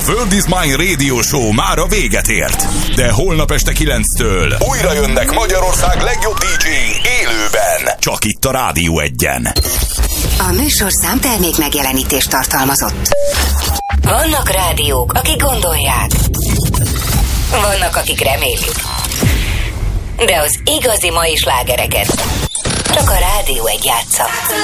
World is Mine Radio Show már a véget ért. De holnap este 9-től újra jönnek Magyarország legjobb DJ-i élőben. Csak itt a Rádió Egyen. A műsorszám termék megjelenítést tartalmazott. Vannak rádiók, akik gondolják. Vannak, akik remélik. De az igazi mai slágereket csak a Rádió Egy játsza.